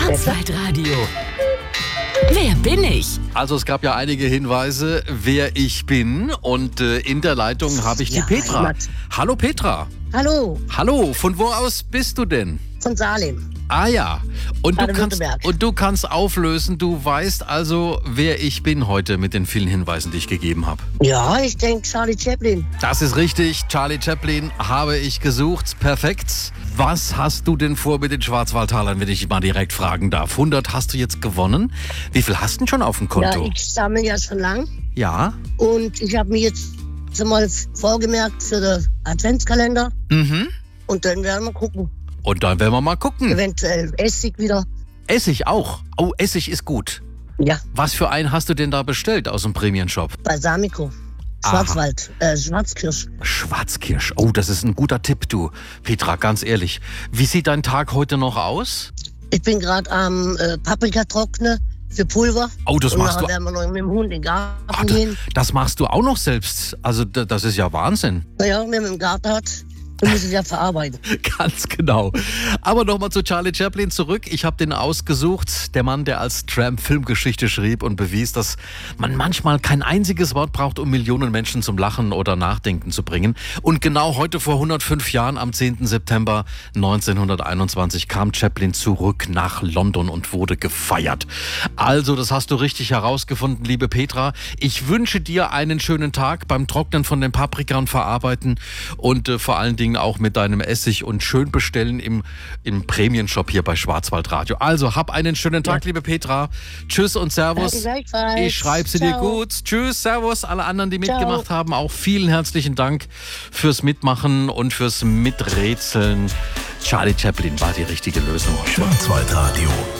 Schwarzwaldradio. Wer bin ich? Also es gab ja einige Hinweise, wer ich bin. Und in der Leitung habe ich die Petra. Heimat. Hallo Petra. Hallo, Hallo, von wo aus bist du denn? von Salem. Ah ja, und Baden-Württemberg. du kannst auflösen, du weißt also, wer ich bin heute mit den vielen Hinweisen, die ich gegeben habe. Ja, ich denke Charlie Chaplin. Das ist richtig, Charlie Chaplin habe ich gesucht, perfekt. Was hast du denn vor mit den Schwarzwaldtalern, wenn ich mal direkt fragen darf? 100 hast du jetzt gewonnen. Wie viel hast du denn schon auf dem Ja, Konto? ich sammle ja schon lang Ja. und ich habe mir jetzt mal vorgemerkt für den Adventskalender Mhm. und dann werden wir gucken. Und dann werden wir mal gucken. Eventuell Essig wieder. Essig auch. Oh, Essig ist gut. Ja, Was für einen hast du denn da bestellt aus dem Premium-Shop? Balsamico. Aha. Schwarzkirsch. Schwarzkirsch. Oh, das ist ein guter Tipp, du. Petra, ganz ehrlich. Wie sieht dein Tag heute noch aus? Ich bin gerade am Paprika trocknen für Pulver. Oh, das und machst nachher du. werden wir noch mit dem Hund in den Garten Ah, gehen. das machst du auch noch selbst. Also, das ist ja Wahnsinn. Naja, wenn man einen Garten hat, dann muss ich ja verarbeiten. Ganz genau. Aber nochmal zu Charlie Chaplin zurück. Ich habe den ausgesucht. Der Mann, der als Tramp Filmgeschichte schrieb und bewies, dass man manchmal kein einziges Wort braucht, um Millionen Menschen zum Lachen oder Nachdenken zu bringen. Und genau heute vor 105 Jahren, am 10. September 1921, kam Chaplin zurück nach London und wurde gefeiert. Also, das hast du richtig herausgefunden, liebe Petra. Ich wünsche dir einen schönen Tag beim Trocknen von den Paprika und Verarbeiten und vor allen Dingen auch mit deinem Essig und schön bestellen im Premium-Shop hier bei Schwarzwaldradio. Also, hab einen schönen Tag, liebe Petra. Tschüss und Servus. Danke gleichfalls. Ich schreibe sie dir Ciao. gut. Tschüss, Servus. Alle anderen, die Ciao. mitgemacht haben, auch vielen herzlichen Dank fürs Mitmachen und fürs Miträtseln. Charlie Chaplin war die richtige Lösung heute. Schwarzwaldradio.